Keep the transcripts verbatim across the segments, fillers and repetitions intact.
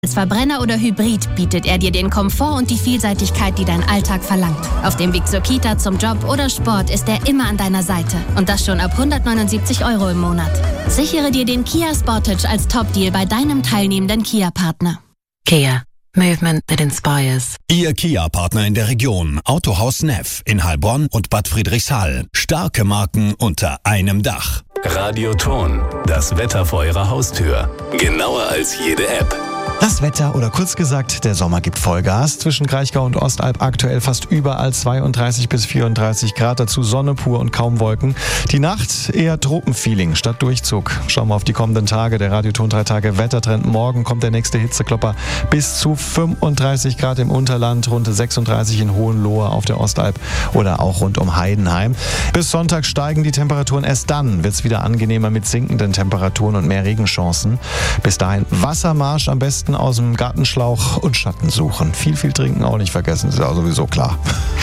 Als Verbrenner oder Hybrid bietet er dir den Komfort und die Vielseitigkeit, die dein Alltag verlangt. Auf dem Weg zur Kita, zum Job oder Sport ist er immer an deiner Seite. Und das schon ab hundertneunundsiebzig Euro im Monat. Sichere dir den Kia Sportage als Top-Deal bei deinem teilnehmenden Kia-Partner. Kia. Movement that inspires. Ihr Kia-Partner in der Region. Autohaus Neff in Heilbronn und Bad Friedrichshall. Starke Marken unter einem Dach. Radioton. Das Wetter vor Ihrer Haustür. Genauer als jede App. Das Wetter, oder kurz gesagt, der Sommer gibt Vollgas. Zwischen Kraichgau und Ostalb aktuell fast überall zweiunddreißig bis vierunddreißig Grad. Dazu Sonne pur und kaum Wolken. Die Nacht eher Tropenfeeling statt Durchzug. Schauen wir auf die kommenden Tage. Der Radioton drei Tage Wettertrend. Morgen kommt der nächste Hitzeklopper bis zu fünfunddreißig Grad im Unterland, rund sechsunddreißig in Hohenlohe auf der Ostalb oder auch rund um Heidenheim. Bis Sonntag steigen die Temperaturen. Erst dann wird es wieder angenehmer mit sinkenden Temperaturen und mehr Regenchancen. Bis dahin Wassermarsch am besten aus dem Gartenschlauch und Schatten suchen. Viel, viel trinken auch nicht vergessen, ist ja sowieso klar.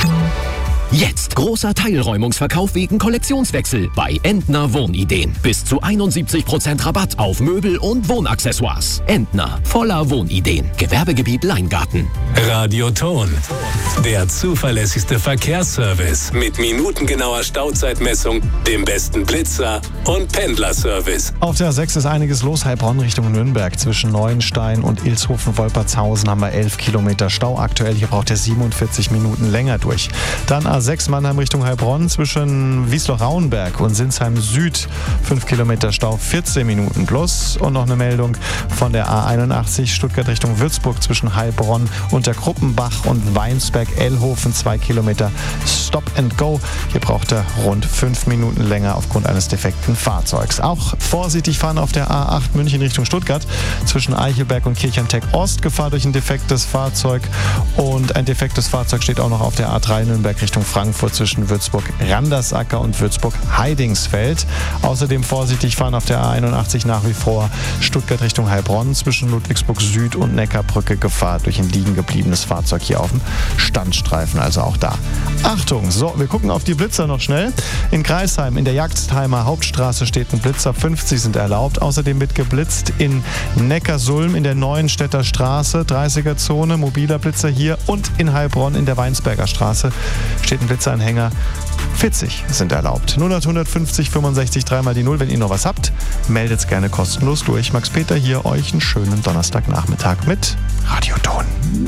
Jetzt großer Teilräumungsverkauf wegen Kollektionswechsel bei Entner Wohnideen. Bis zu einundsiebzig Prozent Rabatt auf Möbel und Wohnaccessoires. Entner, voller Wohnideen. Gewerbegebiet Leingarten. Radioton. Der zuverlässigste Verkehrsservice mit minutengenauer Stauzeitmessung, dem besten Blitzer und Pendlerservice. Auf der A sechs ist einiges los. Heilbronn Richtung Nürnberg. Zwischen Neuenstein und Ilshofen-Wolpertshausen haben wir elf Kilometer Stau. Aktuell hier braucht er siebenundvierzig Minuten länger durch. Dann A sechs Mannheim Richtung Heilbronn zwischen Wiesloch-Rauenberg und Sinsheim Süd. fünf Kilometer Stau, vierzehn Minuten plus. Und noch eine Meldung von der A einundachtzig Stuttgart Richtung Würzburg zwischen Heilbronn, Unterkruppenbach und Weinsberg-Ellhofen. zwei Kilometer Stop and Go. Hier braucht er rund fünf Minuten länger aufgrund eines defekten Fahrzeugs. Auch vorsichtig fahren auf der A acht München Richtung Stuttgart zwischen Eichelberg und Kirchentech Ost. Gefahr durch ein defektes Fahrzeug. Und ein defektes Fahrzeug steht auch noch auf der A drei Nürnberg Richtung Frankfurt zwischen Würzburg-Randersacker und Würzburg-Heidingsfeld. Außerdem vorsichtig fahren auf der A einundachtzig nach wie vor Stuttgart Richtung Heilbronn zwischen Ludwigsburg Süd und Neckarbrücke. Gefahr durch ein liegen gebliebenes Fahrzeug hier auf dem Standstreifen, also auch da. Achtung, so, wir gucken auf die Blitzer noch schnell. In Kreisheim in der Jagdheimer Hauptstraße steht ein Blitzer, fünfzig sind erlaubt. Außerdem wird geblitzt in Neckarsulm in der Neuenstädter Straße, dreißiger Zone, mobiler Blitzer hier, und in Heilbronn in der Weinsberger Straße steht ein Blitzeranhänger. vierzig sind erlaubt. null acht fünfzig fünfundsechzig dreimal die null. Wenn ihr noch was habt, meldet es gerne kostenlos durch. Max Peter hier, euch einen schönen Donnerstagnachmittag mit Radioton.